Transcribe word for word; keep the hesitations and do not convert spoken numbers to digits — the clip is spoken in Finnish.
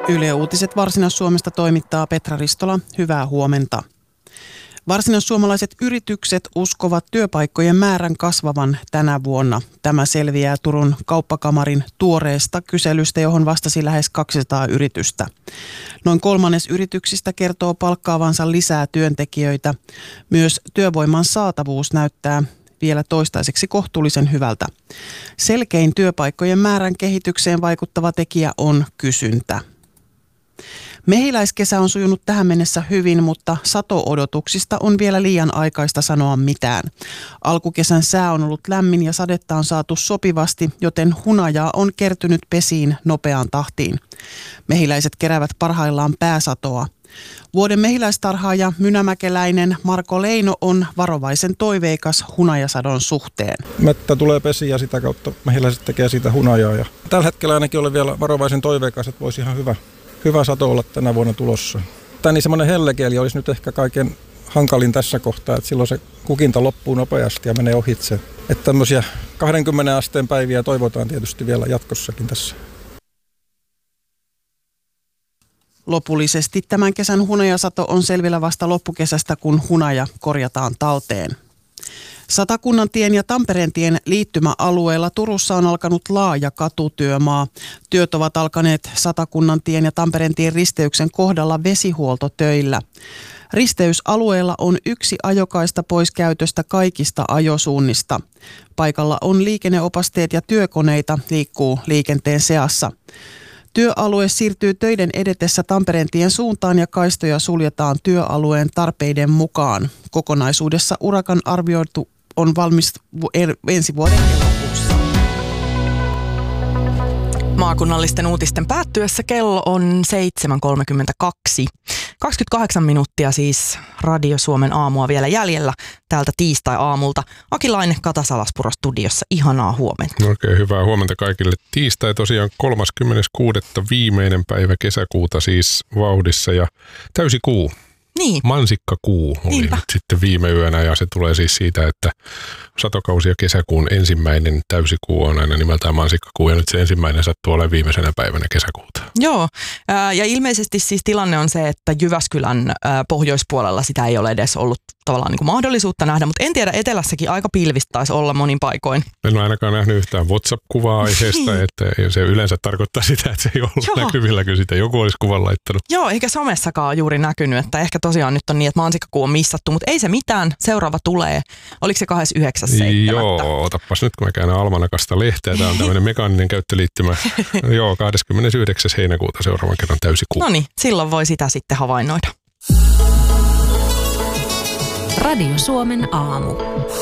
Yle Uutiset Varsinais-Suomesta toimittaa Petra Ristola. Hyvää huomenta. Varsinaissuomalaiset yritykset uskovat työpaikkojen määrän kasvavan tänä vuonna. Tämä selviää Turun kauppakamarin tuoreesta kyselystä, johon vastasi lähes kaksisataa yritystä. Noin kolmannes yrityksistä kertoo palkkaavansa lisää työntekijöitä. Myös työvoiman saatavuus näyttää vielä toistaiseksi kohtuullisen hyvältä. Selkein työpaikkojen määrän kehitykseen vaikuttava tekijä on kysyntä. Mehiläiskesä on sujunut tähän mennessä hyvin, mutta sato-odotuksista on vielä liian aikaista sanoa mitään. Alkukesän sää on ollut lämmin ja sadetta on saatu sopivasti, joten hunajaa on kertynyt pesiin nopeaan tahtiin. Mehiläiset keräävät parhaillaan pääsatoa. Vuoden mehiläistarhaaja mynämäkeläinen Marko Leino on varovaisen toiveikas hunajasadon suhteen. Mettä tulee pesiin ja sitä kautta mehiläiset tekee siitä hunajaa. Ja tällä hetkellä ainakin olen vielä varovaisen toiveikas, että voisi ihan hyvä, hyvä sato olla tänä vuonna tulossa. Tämä niin semmoinen hellekieli olisi nyt ehkä kaiken hankalin tässä kohtaa, että silloin se kukinta loppuu nopeasti ja menee ohitse. Että tämmöisiä kaksikymmentä asteen päiviä toivotaan tietysti vielä jatkossakin tässä. Lopullisesti tämän kesän hunajasato on selvillä vasta loppukesästä, kun hunaja korjataan talteen. Satakunnantien ja Tampereentien liittymäalueella Turussa on alkanut laaja katutyömaa. Työt ovat alkaneet Satakunnantien ja Tampereentien risteyksen kohdalla vesihuoltotöillä. Risteysalueella on yksi ajokaista pois käytöstä kaikista ajosuunnista. Paikalla on liikenneopasteet ja työkoneita liikkuu liikenteen seassa. Työalue siirtyy töiden edetessä Tampereentien suuntaan ja kaistoja suljetaan työalueen tarpeiden mukaan. Kokonaisuudessa urakan arvioitu on valmis ensi vuoden elokuussa. Maakunnallisten uutisten päättyessä kello on seitsemän kolmekymmentäkaksi. kaksikymmentäkahdeksan minuuttia siis Radio Suomen aamua vielä jäljellä täältä tiistai-aamulta. Aki Laine, Kata Salaspuro studiossa. Ihanaa huomenta. Oikein hyvää huomenta kaikille. Tiistai tosiaan kolmaskymmeneskuudes viimeinen päivä kesäkuuta siis vauhdissa ja täysi kuu. Niin. Mansikkakuu oli Niinpä. nyt sitten viime yönä ja se tulee siis siitä, että satokausi ja kesäkuun ensimmäinen täysikuu on aina nimeltään mansikkakuu ja nyt se ensimmäinen sattuu olemaan viimeisenä päivänä kesäkuuta. Joo, ja ilmeisesti siis tilanne on se, että Jyväskylän pohjoispuolella sitä ei ole edes ollut tavallaan niin kuin mahdollisuutta nähdä, mutta en tiedä, etelässäkin aika pilvistä taisi olla monin paikoin. En ole ainakaan nähnyt yhtään WhatsApp-kuvaa aiheesta, että se yleensä tarkoittaa sitä, että se ei ollut Joo. näkyvillä, kun sitä joku olisi kuvan laittanut. Joo, eikä somessakaan juuri näkynyt, että ehkä tosiaan nyt on niin, että mansikkakuu on missattu, mutta ei se mitään, seuraava tulee. Oliko se kahdeskymmenesyhdeksäs seitsemättä? Joo, otappas nyt, kun mä käännän Almanakasta lehteä. Tämä on tämmöinen mekaaninen käyttöliittymä. Joo, kahdeskymmenesyhdeksäs heinäkuuta seuraavan kerran täysikuu. No niin, silloin voi sitä sitten havainnoida. Radio Suomen aamu.